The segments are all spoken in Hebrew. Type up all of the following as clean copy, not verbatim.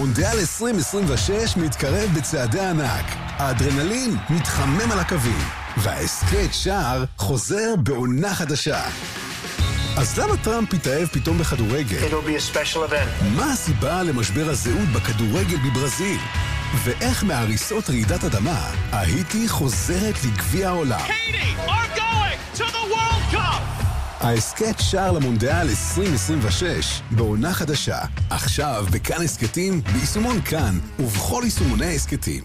מונדיאל 2026 מתקרב בצעדי ענק. האדרנלין מתחמם על הקווים, וההסקט שער חוזר בעונה חדשה. אז למה טראמפ התאהב פתאום בכדורגל? It'll be a special event. מה הסיבה למשבר הזהות בכדורגל בברזיל? ואיך מהריסות רעידת אדמה, ההיטי חוזרת לגביע העולם. Haiti are going to the World Cup! ההסקט שער למונדיאל 2026 בעונה חדשה. עכשיו בכאן הסקטים, ביישומון כאן ובכל יישומוני ההסקטים.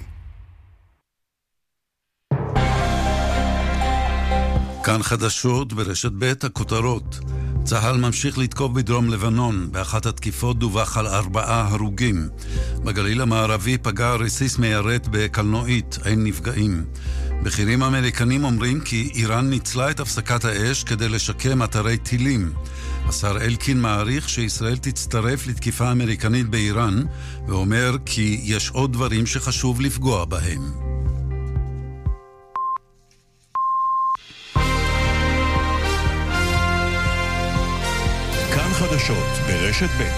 כאן חדשות ברשת ב' הכותרות. צה"ל ממשיך לתקוף בדרום לבנון. באחת התקיפות דווח על 4 הרוגים. בגליל המערבי פגע רסיס מיירט בקלנועית, אין נפגעים. בכירים אמריקנים אומרים כי איראן ניצלה את הפסקת האש כדי לשקם אתרי טילים. השר אלקין מעריך שישראל תצטרף לתקיפה אמריקנית באיראן, ואומר כי יש עוד דברים שחשוב לפגוע בהם. כאן חדשות ברשת ב'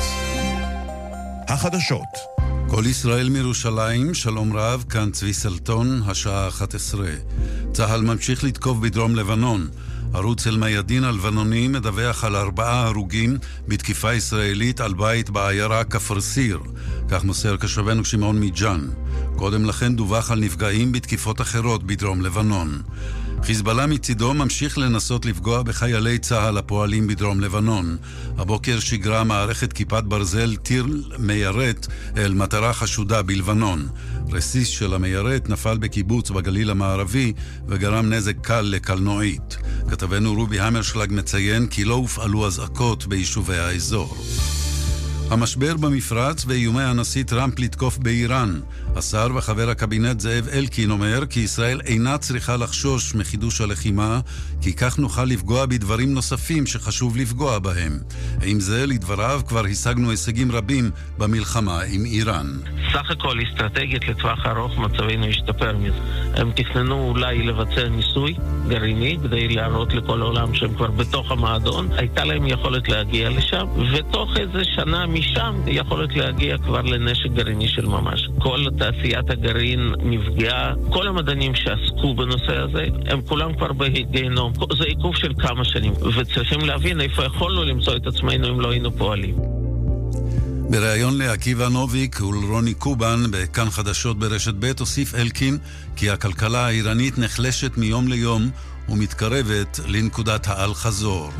החדשות. כל ישראל מירושלים, שלום רב, כאן צבי סלטון, השעה 11. צה"ל ממשיך לתקוף בדרום לבנון. ערוץ אל-מיאדין הלבנוני מדווח על 4 הרוגים בתקיפה ישראלית על בית בעיירה כפר סיר. כך מוסר קשבנו שמעון מג'אן. קודם לכן דווח על נפגעים בתקיפות אחרות בדרום לבנון. חיזבאללה מצידו ממשיך לנסות לפגוע בחיילי צה"ל הפועלים בדרום לבנון. הבוקר שיגרה מערכת כיפת ברזל טיר מיירט אל מטרה חשודה בלבנון. רסיס של המיירט נפל בקיבוץ בגליל המערבי וגרם נזק קל לקלנועית. כתבנו רובי המרשלג מציין כי לא הופעלו אזעקות ביישובי האזור. המשבר במפרץ ואיומי הנשיא טראמפ לתקוף באיראן. השר וחבר הקבינט זאב אלקין אומר כי ישראל אינה צריכה לחשוש מחידוש הלחימה, כי כך נוכל לפגוע בדברים נוספים שחשוב לפגוע בהם. עם זה, לדבריו, כבר השגנו הישגים רבים במלחמה עם איראן. סך הכל אסטרטגית לטווח ארוך מצבנו ישתפר מזה. הם תכננו אולי לבצע ניסוי גרעיני כדי להראות לכל העולם שהם כבר בתוך המועדון. הייתה להם יכולת להגיע לשם, ותוך איזה שנה משם יכולת להגיע כבר לנשק גרעיני של ממש. כל תעשיית הגרעין נפגעה, כל המדענים שעסקו בנושא הזה, הם כולם כבר בגיהנום. זה עיכוב של כמה שנים, וצריכים להבין איפה יכולנו למצוא את עצמנו אם לא היינו פועלים. בריאיון לעקיבא נוביק ולרוני קובן בכאן חדשות ברשת ב' הוסיף אלקין כי הכלכלה האיראנית נחלשת מיום ליום ומתקרבת לנקודת האל חזור.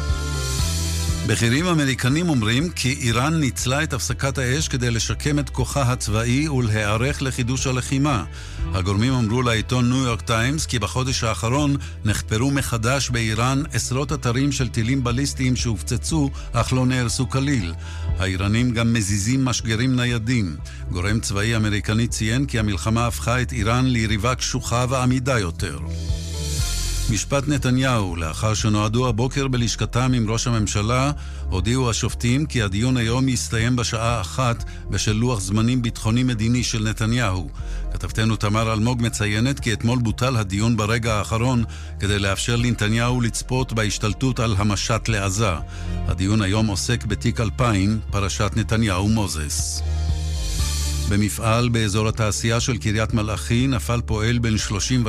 בכירים אמריקנים אומרים כי איראן ניצלה את הפסקת האש כדי לשקם את כוחה הצבאי ולהיערך לחידוש הלחימה. הגורמים אמרו לעיתון ניו יורק טיימס כי בחודש האחרון נחפרו מחדש באיראן עשרות אתרים של טילים בליסטיים שהופצצו אך לא נהרסו כליל. האיראנים גם מזיזים משגרים ניידים. גורם צבאי אמריקני ציין כי המלחמה הפכה את איראן ליריבה קשוחה ועמידה יותר. משפט נתניהו, לאחר שנועדו הבוקר בלשכתם עם ראש הממשלה, הודיעו השופטים כי הדיון היום יסתיים בשעה 1 בשל לוח זמנים ביטחוני מדיני של נתניהו. כתבתנו תמר אלמוג מציינת כי אתמול בוטל הדיון ברגע האחרון כדי לאפשר לנתניהו לצפות בהשתלטות על המשט לעזה. הדיון היום עוסק בתיק 2000, פרשת נתניהו מוזס. במפעל באזור התעשייה של קריית מלאכי נפל פועל בן 37